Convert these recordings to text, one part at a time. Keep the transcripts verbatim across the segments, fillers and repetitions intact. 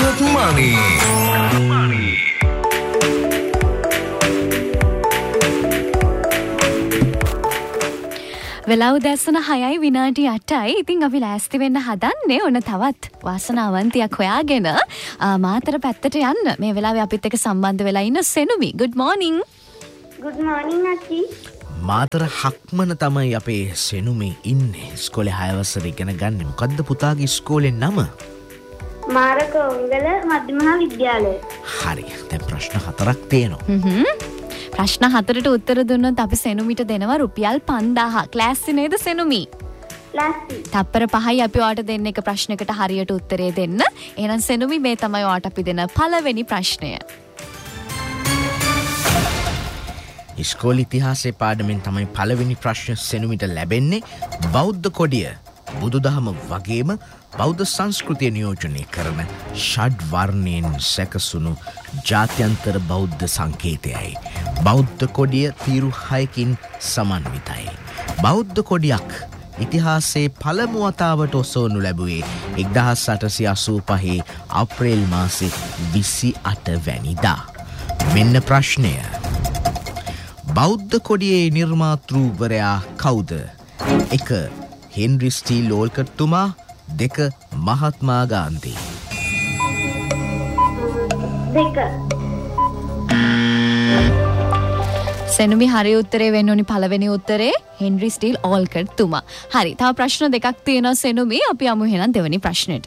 Pocket Money. වෙලාව දැස්සන හයයි විනාඩි අටයි. ඉතින් අපි ලෑස්ති වෙන්න හදන්නේ ඔන්න තවත් වාසනාවන්තියක් හොයාගෙන මාතර පැත්තට යන්න. මේ වෙලාවේ අපිත් එක්ක සම්බන්ධ වෙලා ඉන්න සෙනුමි. good morning. good morning අච්චි. Matara හක්මන තමයි අපේ සෙනුමි ඉන්නේ. ඉස්කෝලේ හය වසරේ ඉගෙන ගන්න. මොකද්ද පුතාගේ ඉස්කෝලේ නම? මාරකෝංගල මධ්‍ය මහා විද්‍යාලය. හරි. දැන් ප්‍රශ්න හතරක් තියෙනවා. හ්ම්. ප්‍රශ්න හතරට උත්තර දුන්නොත් අපි සෙනුමිට දෙනවා රුපියල් පන්දාහක්. ලෑස්ති නේද සෙනුමි? ලෑස්ති. තප්පර පහයි අපි ඔයාලට දෙන්න එක ප්‍රශ්නයකට හරියට උත්තරේ දෙන්න. එහෙනම් සෙනුමි මේ තමයි ඔයාලට අපි දෙන පළවෙනි ප්‍රශ්නය. ඉස්කෝල ඉතිහාසයේ පාඩමෙන් තමයි පළවෙනි ප්‍රශ්න සෙනුමිට ලැබෙන්නේ. බෞද්ධ කොඩිය බුදුදහම වගේම බෞද්ධ සංස්කෘතිය නියෝජනය කරන ෂඩ් වර්ණයෙන් සැකසුණු ජාත්‍යන්තර බෞද්ධ සංකේතයයි. බෞද්ධ කොඩිය තීරු හයකින් සමන්විතයි. බෞද්ධ කොඩියක් ඉතිහාසයේ පළමු වතාවට ඔසවනු ලැබුවේ එක්දහස් අටසිය අසූ පහේ අප්‍රේල් මාසේ විසි අට වැනිදා. මෙන්න ප්‍රශ්නය. බෞද්ධ කොඩියේ නිර්මාතෘවරයා කවුද? එක. Henry steel ඕල්කට්තුමා. දෙක. මහත්මා ගාන්ධී. දෙක. සෙනුමි හරි උත්තරේ වෙන්න ඕනි පළවෙනි උත්තරේ හෙන්රි ස්ටීල් ඕල්කට් තුමා. හරි. තව ප්‍රශ්න දෙකක් තියෙනවා සෙනුමි. අපි යමු එහෙනම් දෙවෙනි ප්‍රශ්නෙට.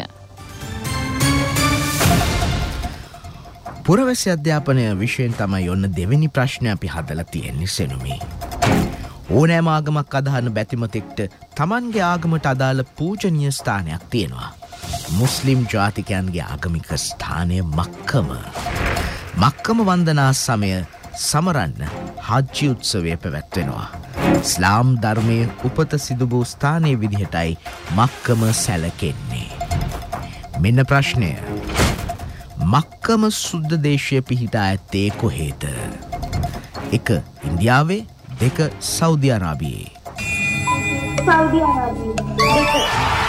පුරවැසි අධ්‍යාපනය විෂයෙන් තමයි ඔන්න දෙවෙනි ප්‍රශ්නය අපි හදලා තියෙන්නේ සෙනුමි. ඕනෑම ආගමක් අදහන බැතිමතෙක්ට තමන්ගේ ආගමට අදාළ පූජනීය ස්ථානයක් තියෙනවා. මුස්ලිම් ජාතිකයන්ගේ ආගමික ස්ථානය මක්කම. මක්කම වන්දනා සමය සමරන්න හජ්ජි උත්සවය පැවැත්වෙනවා. ඉස්ලාම් ධර්මයේ උපත සිදු වූ ස්ථානයේ විදිහටයි මක්කම සැලකෙන්නේ. මෙන්න ප්‍රශ්නය. මක්කම සුද්ධ දේශය පිහිටා ඇත්තේ කොහේද? එක. ඉන්දියාවේ. දෙක. සෞදි අරාබියේ. සෞදි අරාබියේ. දෙක.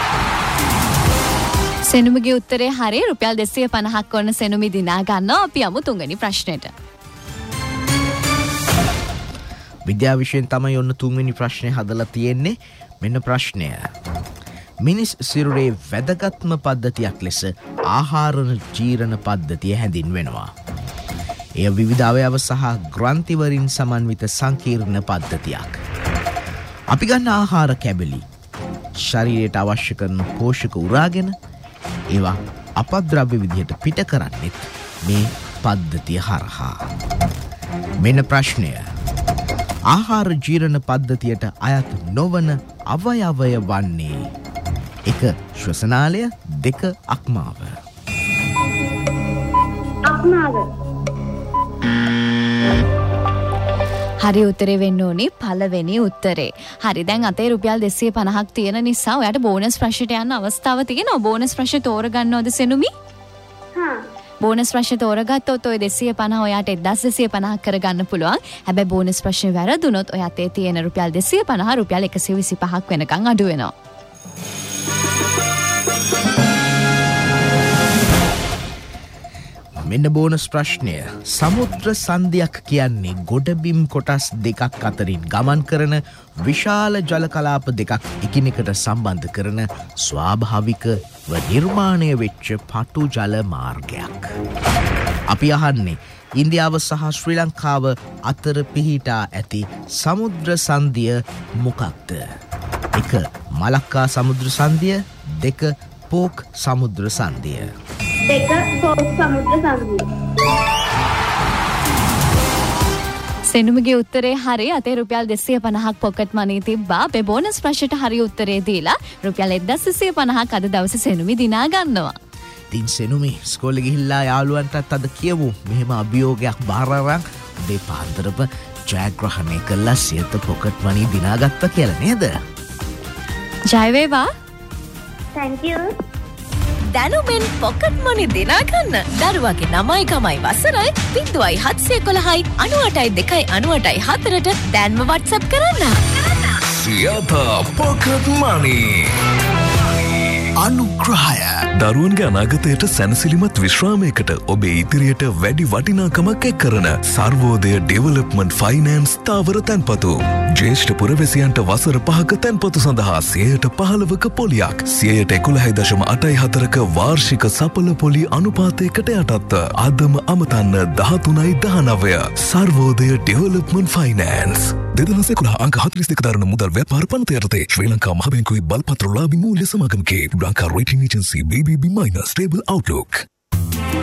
සෙනුමිගේ උත්තරේ හරි. රුපියල් දෙසිය පනහක් වන සෙනුමි දිනා ගන්නවා. අපි යමු තුන්වෙනි ප්‍රශ්නෙට. විද්‍යා විෂයෙන් තමයි ඔන්න තුන්වෙනි ප්‍රශ්නය හදලා තියෙන්නේ. මෙන්න ප්‍රශ්නය. මිනිස් සිරුරේ වැදගත්ම පද්ධතියක් ලෙස ආහාරන ජීරණ පද්ධතිය හැඳින්වෙනවා. එය විවිධ අවයව සහ ග්‍රන්ථිවලින් සමන්විත සංකීර්ණ පද්ධතියක්. අපි ගන්න ආහාර කැබලි ශරීරයට අවශ්‍ය කරන පෝෂක උරාගෙන ඒවා අපද්‍රව්‍ය විදිහට පිට කරන්නෙත් මේ පද්ධතිය හරහා. මෙන්න ප්‍රශ්නය. ආහාර ජීරණ පද්ධතියට අයත් නොවන අවයවය වන්නේ එක. ශ්වසනාලය. දෙක. අක්මාව. අක්මාව. හරි උත්තරේ වෙන්න ඕනි පළවෙනි උත්තරේ. හරි. දැන් අතේ රුපියල් දෙසිය පනහක් තියෙන නිසා ඔයාට බෝනස් ප්‍රශ්නයට යන්න අවස්ථාව තියෙනවා. බෝනස් ප්‍රශ්න තෝරගන්නවද සෙනුමි? හා. බෝනස් ප්‍රශ්න තෝරගත්තොත් ඔය දෙසිය පනහ ඔයාට එක්දහස් දෙසිය පනහක් කරගන්න පුළුවන්. හැබැයි බෝනස් ප්‍රශ්න වැරදුනොත් ඔය අතේ තියෙන රුපියල් දෙසිය පනහ රුපියල් එකසිය විසිපහක් වෙනකන් අඩු වෙනවා. මෙන්න බෝනස් ප්‍රශ්නය. සමුද්‍ර සන්ධියක් කියන්නේ ගොඩබිම් කොටස් දෙකක් අතරින් ගමන් කරන විශාල ජල කලාප දෙකක් එකිනෙකට සම්බන්ධ කරන ස්වාභාවිකව නිර්මාණය වෙච්ච පටු ජල මාර්ගයක්. අපි අහන්නේ ඉන්දියාව සහ ශ්‍රී ලංකාව අතර පිහිටා ඇති සමුද්‍ර සන්ධිය මොකක්ද? එක. මලක්කා සමුද්‍ර සන්ධිය. දෙක. පෝක් සමුද්‍ර සන්ධිය. දෙක. පෝක් සමුද්‍ර සන්ධිය. සෙනුමිගේ උත්තරේ හරි. අතේ රුපියල් දෙසිය පනහක් පොකට් මනී තිබ්බා. අපේ බෝනස් ප්‍රශ්නයට හරි උත්තරේ දීලා රුපියල් එක්දහස් දෙසිය පනහක් අද දවසේ සෙනුමි දිනා ගන්නවා. ඉතින් සෙනුමි ඉස්කෝලේ ගිහිල්ලා යාළුවන්ටත් අද කියමු මෙහෙම අභියෝගයක් බාර අරන් උදේ පාන්දරම ජයග්‍රහණය කළා සියත පොකට් මනී දිනාගත්තා කියලා නේද? ජය වේවා. thank you. දැනුමෙන් පොකට් මනි දිනා ගන්න. දරුවගේ නමයි ගමයි වසරයි බිංදුවයි හත්සිය කොළහයි අනූඅටයි දෙකයි අනූඅටයි හතරට දැන්ම WhatsApp කරන්න. Siyatha Pocket Money. අනුග්‍රහය. දරුවන්ගේ අනාගතයට සැනසිලිමත් විශ්‍රාමයකට ඔබේ ඉදිරියට වැඩි වටිනාකමක් එක් කරන සර්වෝදය ඩෙවලොප්මන්ට් ෆයිනෑන්ස් ස්ථාවර තැන්පතු. ජ්‍යෙෂ්ඨ පුරවැසියන්ට වසර පහක තැන්පතු සඳහා සියයට පහළවක පොලියක් සියයට එකොළහයි දශම අටයි හතරක වාර්ෂික සපල පොලි අනුපාතයකට යටත්ව අදම අමතන්න දහතුනයි දහනවය. Sarvodaya development finance. දෙදහස් එකොළහ අංක හතළිස් දෙක දරන මුදල් ව්‍යාපාර පනත යටතේ ශ්‍රී ලංකා මහ බැංකුවේ බලපත්‍රලාභී මූල්‍ය සමාගමකේ Lanka rating agency B B B- Stable Outlook.